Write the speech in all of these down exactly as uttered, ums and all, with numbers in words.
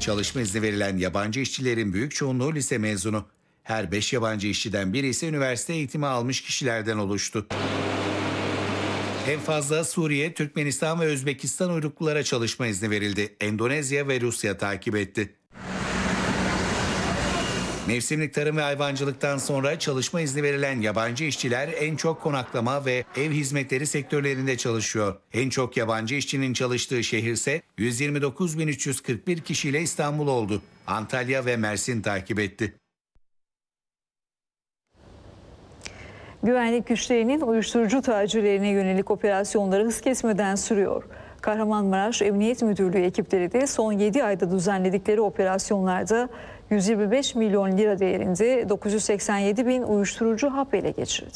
Çalışma izni verilen yabancı işçilerin büyük çoğunluğu lise mezunu. Her beş yabancı işçiden biri ise üniversite eğitimi almış kişilerden oluştu. En fazla Suriye, Türkmenistan ve Özbekistan uyruklulara çalışma izni verildi. Endonezya ve Rusya takip etti. Mevsimlik tarım ve hayvancılıktan sonra çalışma izni verilen yabancı işçiler en çok konaklama ve ev hizmetleri sektörlerinde çalışıyor. En çok yabancı işçinin çalıştığı şehir ise yüz yirmi dokuz bin üç yüz kırk bir kişiyle İstanbul oldu. Antalya ve Mersin takip etti. Güvenlik güçlerinin uyuşturucu tacirlerine yönelik operasyonları hız kesmeden sürüyor. Kahramanmaraş Emniyet Müdürlüğü ekipleri de son yedi ayda düzenledikleri operasyonlarda yüz yirmi beş milyon lira değerinde dokuz yüz seksen yedi bin uyuşturucu hap ele geçirdi.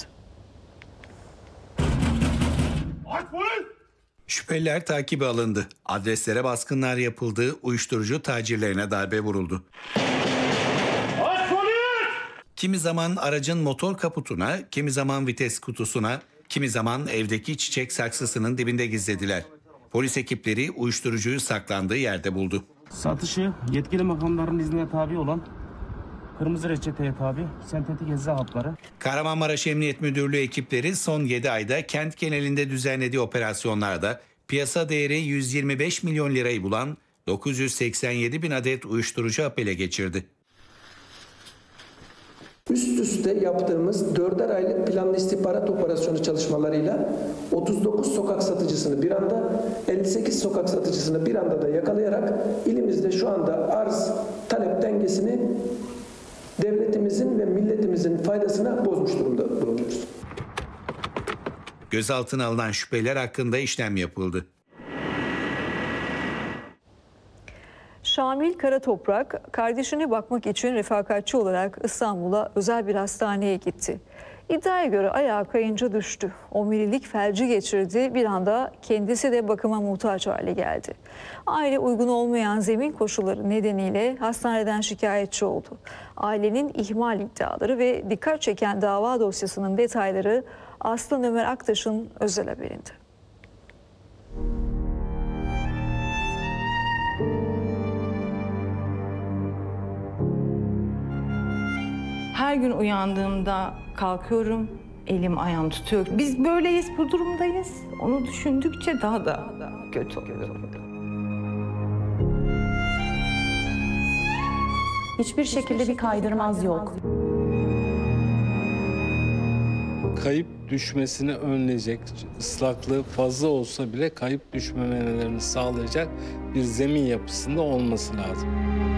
Şüpheliler takibe alındı. Adreslere baskınlar yapıldı, uyuşturucu tacirlerine darbe vuruldu. Kimi zaman aracın motor kaputuna, kimi zaman vites kutusuna, kimi zaman evdeki çiçek saksısının dibinde gizlediler. Polis ekipleri uyuşturucuyu saklandığı yerde buldu. Satışı yetkili makamların iznine tabi olan kırmızı reçeteye tabi sentetik ecza hapları. Kahramanmaraş Emniyet Müdürlüğü ekipleri son yedi ayda kent genelinde düzenlediği operasyonlarda piyasa değeri yüz yirmi beş milyon lirayı bulan dokuz yüz seksen yedi bin adet uyuşturucu hap ele geçirdi. Üst üste yaptığımız dörder aylık planlı istihbarat operasyonu çalışmalarıyla otuz dokuz sokak satıcısını bir anda, elli sekiz sokak satıcısını bir anda da yakalayarak ilimizde şu anda arz talep dengesini devletimizin ve milletimizin faydasına bozmuş durumda bulunuyoruz. Gözaltına alınan şüpheliler hakkında işlem yapıldı. Şamil Karatoprak, kardeşine bakmak için refakatçi olarak İstanbul'a özel bir hastaneye gitti. İddiaya göre ayağı kayınca düştü. Omurilik felci geçirdi. Bir anda kendisi de bakıma muhtaç hale geldi. Aile uygun olmayan zemin koşulları nedeniyle hastaneden şikayetçi oldu. Ailenin ihmal iddiaları ve dikkat çeken dava dosyasının detayları Aslan Ömer Aktaş'ın özel haberinde. Her gün uyandığımda kalkıyorum, elim ayağım tutuyor. Biz böyleyiz, bu durumdayız. Onu düşündükçe daha da kötü oluyor. Hiçbir şekilde bir kaydırmaz yok. Kayıp düşmesini önleyecek, ıslaklığı fazla olsa bile kayıp düşmemelerini sağlayacak bir zemin yapısında olması lazım.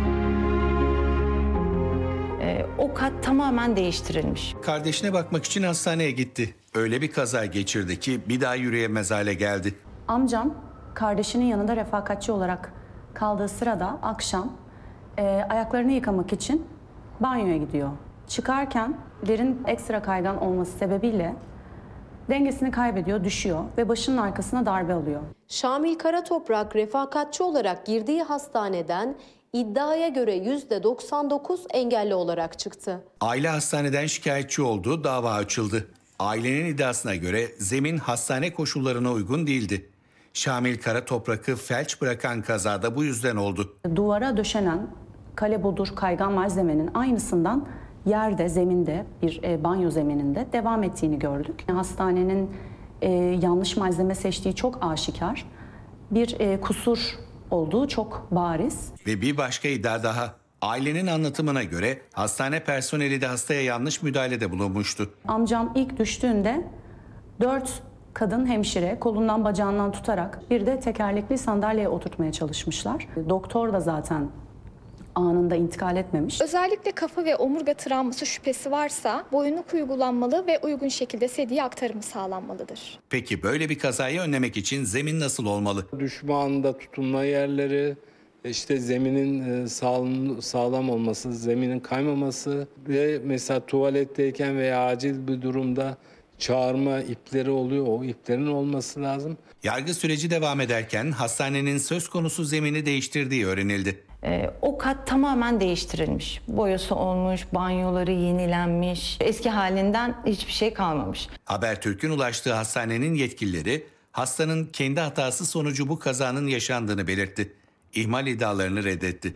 O kat tamamen değiştirilmiş. Kardeşine bakmak için hastaneye gitti. Öyle bir kaza geçirdi ki bir daha yürüyemez hale geldi. Amcam kardeşinin yanında refakatçi olarak kaldığı sırada akşam e, ayaklarını yıkamak için banyoya gidiyor. Çıkarken yerin ekstra kaygan olması sebebiyle dengesini kaybediyor, düşüyor ve başının arkasına darbe alıyor. Şamil Karatoprak refakatçi olarak girdiği hastaneden İddiaya göre yüzde doksan dokuz engelli olarak çıktı. Aile hastaneden şikayetçi oldu, dava açıldı. Ailenin iddiasına göre zemin hastane koşullarına uygun değildi. Şamil Karatoprak'ı felç bırakan kazada bu yüzden oldu. Duvara döşenen kale bodur kaygan malzemenin aynısından yerde, zeminde, bir e, banyo zemininde devam ettiğini gördük. Hastanenin e, yanlış malzeme seçtiği çok aşikar. Bir e, kusur olduğu çok bariz. Ve bir başka iddia daha. Ailenin anlatımına göre hastane personeli de hastaya yanlış müdahalede bulunmuştu. Amcam ilk düştüğünde dört kadın hemşire kolundan bacağından tutarak bir de tekerlekli sandalyeye oturtmaya çalışmışlar. Doktor da zaten anında intikal etmemiş. Özellikle kafa ve omurga travması şüphesi varsa boyunluk uygulanmalı ve uygun şekilde sediye aktarımı sağlanmalıdır. Peki böyle bir kazayı önlemek için zemin nasıl olmalı? Düşme anında tutunma yerleri, işte zeminin sağlam, sağlam olması, zeminin kaymaması ve mesela tuvaletteyken veya acil bir durumda çağırma ipleri oluyor. O iplerin olması lazım. Yargı süreci devam ederken hastanenin söz konusu zemini değiştirdiği öğrenildi. Ee, o kat tamamen değiştirilmiş. Boyası olmuş, banyoları yenilenmiş. Eski halinden hiçbir şey kalmamış. Habertürk'ün ulaştığı hastanenin yetkilileri hastanın kendi hatası sonucu bu kazanın yaşandığını belirtti. ihmal iddialarını reddetti.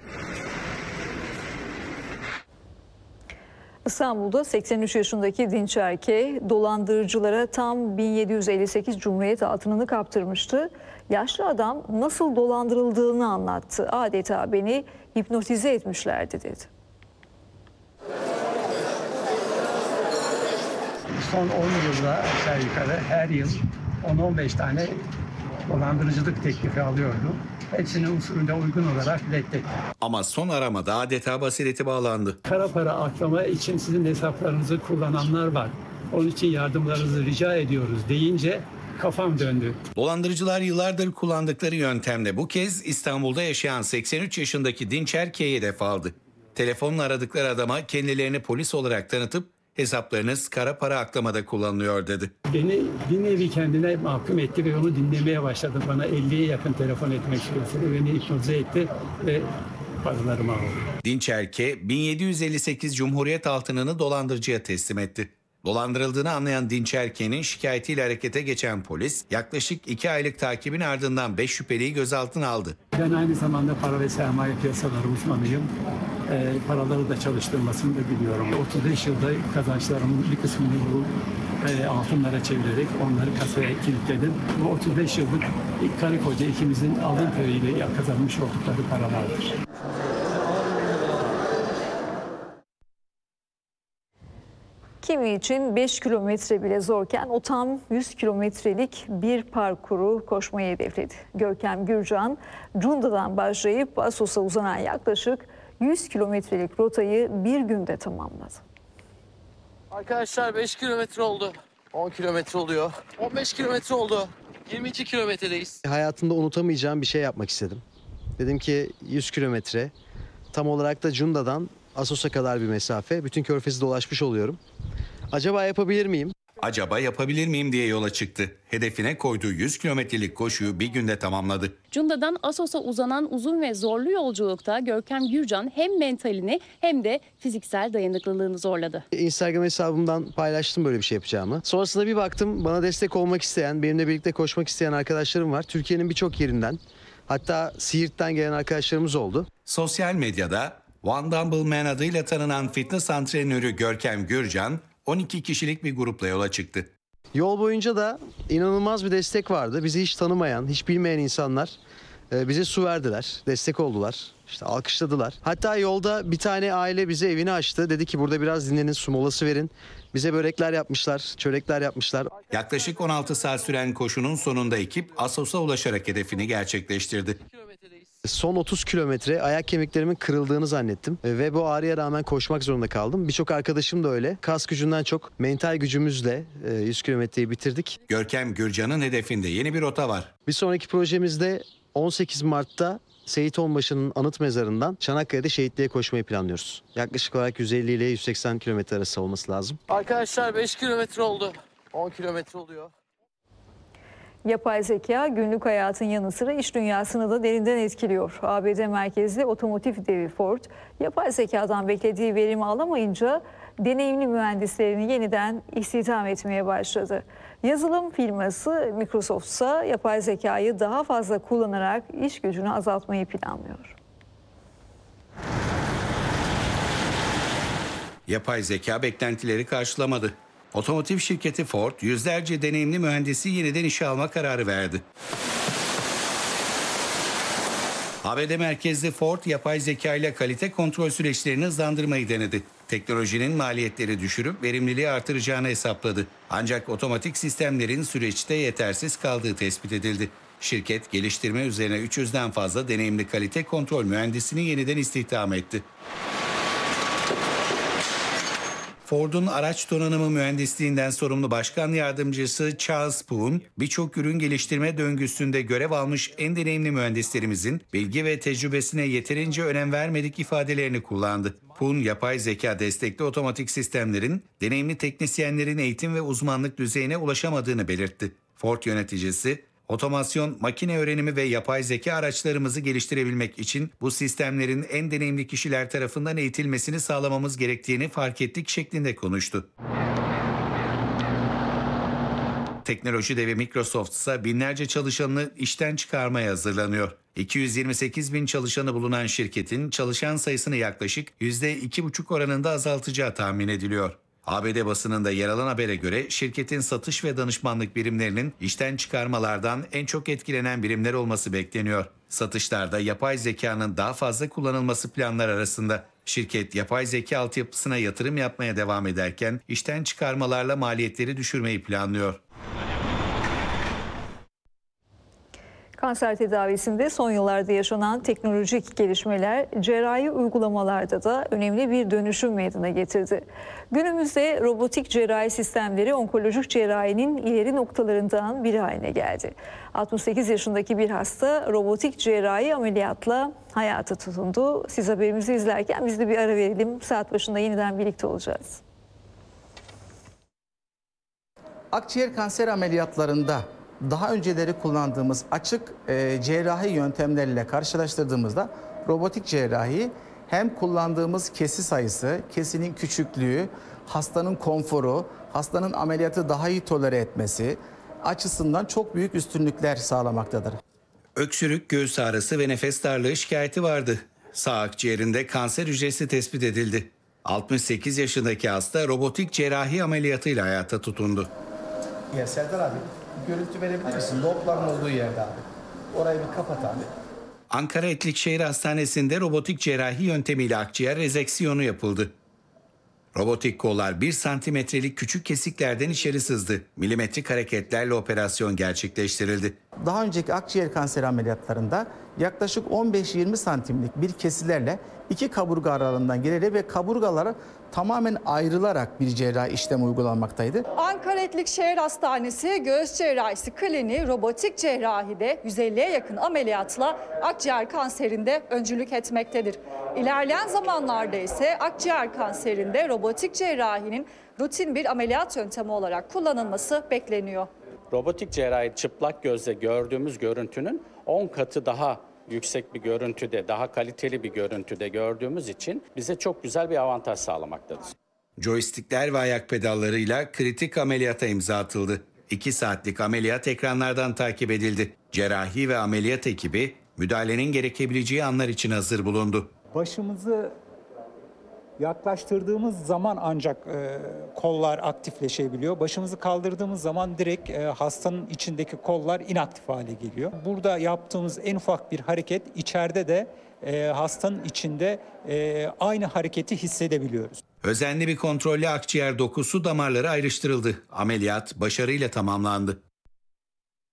İstanbul'da seksen üç yaşındaki Dinçer K. dolandırıcılara tam bin yedi yüz elli sekiz Cumhuriyet altınını kaptırmıştı. Yaşlı adam nasıl dolandırıldığını anlattı. Adeta beni hipnotize etmişlerdi dedi. Son on yılda aşağı yukarı her yıl on on beş tane dolandırıcılık teklifi alıyordu. Hepsini usulüne uygun olarak reddetti. Ama son aramada adeta basireti bağlandı. Kara para aklama için sizin hesaplarınızı kullananlar var. Onun için yardımlarınızı rica ediyoruz deyince kafam döndü. Dolandırıcılar yıllardır kullandıkları yöntemle bu kez İstanbul'da yaşayan seksen üç yaşındaki Dinçer K'ye hedef aldı. Telefonla aradıkları adama kendilerini polis olarak tanıtıp hesaplarınız kara para aklamada kullanılıyor dedi. Beni bir nevi kendine mahkum etti ve onu dinlemeye başladım. Bana elliye yakın telefon etmek suretiyle beni hipnotize etti ve paralarımı aldı. Dinçer K. bin yedi yüz elli sekiz Cumhuriyet altınını dolandırıcıya teslim etti. Dolandırıldığını anlayan Dinçer K'nin şikayetiyle harekete geçen polis yaklaşık iki aylık takibin ardından beş şüpheliyi gözaltına aldı. Ben aynı zamanda para ve sermaye piyasaları uzmanıyım. E, paraları da çalıştırmasını da biliyorum. otuz beş yılda kazançlarımın bir kısmını bu e, altınlara çevirerek onları kasaya kilitledim. Bu otuz beş yıllık karı koca ikimizin alın teriyle kazanmış oldukları paralardır. Kimi için beş kilometre bile zorken o tam yüz kilometrelik bir parkuru koşmayı hedefledi. Görkem Gürcan, Cunda'dan başlayıp Assos'a uzanan yaklaşık yüz kilometrelik rotayı bir günde tamamladı. Arkadaşlar beş kilometre oldu. on kilometre oluyor. on beş kilometre oldu. yirmi iki kilometredeyiz. Hayatımda unutamayacağım bir şey yapmak istedim. Dedim ki yüz kilometre, tam olarak da Cunda'dan Assos'a kadar bir mesafe. Bütün Körfez'i dolaşmış oluyorum. Acaba yapabilir miyim? Acaba yapabilir miyim diye yola çıktı. Hedefine koyduğu yüz kilometrelik koşuyu bir günde tamamladı. Cunda'dan Assos'a uzanan uzun ve zorlu yolculukta Görkem Gürcan hem mentalini hem de fiziksel dayanıklılığını zorladı. Instagram hesabımdan paylaştım böyle bir şey yapacağımı. Sonrasında bir baktım, bana destek olmak isteyen, benimle birlikte koşmak isteyen arkadaşlarım var. Türkiye'nin birçok yerinden, hatta Siirt'ten gelen arkadaşlarımız oldu. Sosyal medyada One Dumbbell Man adıyla tanınan fitness antrenörü Görkem Gürcan on iki kişilik bir grupla yola çıktı. Yol boyunca da inanılmaz bir destek vardı. Bizi hiç tanımayan, hiç bilmeyen insanlar bize su verdiler, destek oldular, işte alkışladılar. Hatta yolda bir tane aile bize evini açtı. Dedi ki burada biraz dinlenin, su molası verin. Bize börekler yapmışlar, çörekler yapmışlar. Yaklaşık on altı saat süren koşunun sonunda ekip Assos'a ulaşarak hedefini gerçekleştirdi. Son otuz kilometre ayak kemiklerimin kırıldığını zannettim ve bu ağrıya rağmen koşmak zorunda kaldım. Birçok arkadaşım da öyle. Kas gücünden çok mental gücümüzle yüz kilometreyi bitirdik. Görkem Gürcan'ın hedefinde yeni bir rota var. Bir sonraki projemizde on sekiz Mart'ta Seyit Onbaşı'nın anıt mezarından Çanakkale'de şehitliğe koşmayı planlıyoruz. Yaklaşık olarak yüz elli ile yüz seksen kilometre arası olması lazım. Arkadaşlar beş kilometre oldu. on kilometre oluyor. Yapay zeka günlük hayatın yanı sıra iş dünyasını da derinden etkiliyor. A B D merkezli otomotiv devi Ford, yapay zekadan beklediği verimi alamayınca deneyimli mühendislerini yeniden istihdam etmeye başladı. Yazılım firması Microsoft ise yapay zekayı daha fazla kullanarak iş gücünü azaltmayı planlıyor. Yapay zeka beklentileri karşılamadı. Otomotiv şirketi Ford, yüzlerce deneyimli mühendisi yeniden işe alma kararı verdi. A B D merkezli Ford, yapay zeka ile kalite kontrol süreçlerini hızlandırmayı denedi. Teknolojinin maliyetleri düşürüp verimliliği artıracağını hesapladı. Ancak otomatik sistemlerin süreçte yetersiz kaldığı tespit edildi. Şirket, geliştirme üzerine üç yüzden fazla deneyimli kalite kontrol mühendisini yeniden istihdam etti. Ford'un araç donanımı mühendisliğinden sorumlu başkan yardımcısı Charles Poon, birçok ürün geliştirme döngüsünde görev almış en deneyimli mühendislerimizin bilgi ve tecrübesine yeterince önem vermedik ifadelerini kullandı. Poon, yapay zeka destekli otomatik sistemlerin deneyimli teknisyenlerin eğitim ve uzmanlık düzeyine ulaşamadığını belirtti. Ford yöneticisi, otomasyon, makine öğrenimi ve yapay zeka araçlarımızı geliştirebilmek için bu sistemlerin en deneyimli kişiler tarafından eğitilmesini sağlamamız gerektiğini fark ettik şeklinde konuştu. Teknoloji devi Microsoft ise binlerce çalışanını işten çıkarmaya hazırlanıyor. iki yüz yirmi sekiz bin çalışanı bulunan şirketin çalışan sayısını yaklaşık yüzde iki buçuk oranında azaltacağı tahmin ediliyor. A B D basınında yer alan habere göre şirketin satış ve danışmanlık birimlerinin işten çıkarmalardan en çok etkilenen birimler olması bekleniyor. Satışlarda yapay zekanın daha fazla kullanılması planlar arasında. Şirket yapay zeka altyapısına yatırım yapmaya devam ederken işten çıkarmalarla maliyetleri düşürmeyi planlıyor. Kanser tedavisinde son yıllarda yaşanan teknolojik gelişmeler cerrahi uygulamalarda da önemli bir dönüşüm meydana getirdi. Günümüzde robotik cerrahi sistemleri onkolojik cerrahinin ileri noktalarından biri haline geldi. altmış sekiz yaşındaki bir hasta robotik cerrahi ameliyatla hayata tutundu. Siz haberimizi izlerken biz de bir ara verelim. Saat başında yeniden birlikte olacağız. Akciğer kanser ameliyatlarında daha önceleri kullandığımız açık e, cerrahi yöntemlerle karşılaştırdığımızda robotik cerrahi hem kullandığımız kesi sayısı, kesinin küçüklüğü, hastanın konforu, hastanın ameliyatı daha iyi tolere etmesi açısından çok büyük üstünlükler sağlamaktadır. Öksürük, göğüs ağrısı ve nefes darlığı şikayeti vardı. Sağ akciğerinde kanser hücresi tespit edildi. altmış sekiz yaşındaki hasta robotik cerrahi ameliyatıyla hayata tutundu. Ya Serdar abi, görüntü verebilir misin? Lobların olduğu yerde abi. Orayı bir kapat abi. Ankara Etlikşehir Hastanesi'nde robotik cerrahi yöntemiyle akciğer rezeksiyonu yapıldı. Robotik kollar bir santimetrelik küçük kesiklerden içeri sızdı. Milimetrik hareketlerle operasyon gerçekleştirildi. Daha önceki akciğer kanseri ameliyatlarında yaklaşık on beş yirmi santimlik bir kesilerle iki kaburga aralığından girerek ve kaburgalara tamamen ayrılarak bir cerrahi işlem uygulanmaktaydı. Ankara Etlikşehir Hastanesi Göğüs Cerrahisi Kliniği robotik cerrahide yüz elliye yakın ameliyatla akciğer kanserinde öncülük etmektedir. İlerleyen zamanlarda ise akciğer kanserinde robotik cerrahinin rutin bir ameliyat yöntemi olarak kullanılması bekleniyor. Robotik cerrahi çıplak gözle gördüğümüz görüntünün on katı daha yüksek bir görüntüde, daha kaliteli bir görüntüde gördüğümüz için bize çok güzel bir avantaj sağlamaktadır. Joystickler ve ayak pedallarıyla kritik ameliyata imza atıldı. iki saatlik ameliyat ekranlardan takip edildi. Cerrahi ve ameliyat ekibi müdahalenin gerekebileceği anlar için hazır bulundu. Başımızı yaklaştırdığımız zaman ancak e, kollar aktifleşebiliyor. Başımızı kaldırdığımız zaman direkt e, hastanın içindeki kollar inaktif hale geliyor. Burada yaptığımız en ufak bir hareket içeride de e, hastanın içinde e, aynı hareketi hissedebiliyoruz. Özenli bir kontrolle akciğer dokusu damarları ayrıştırıldı. Ameliyat başarıyla tamamlandı.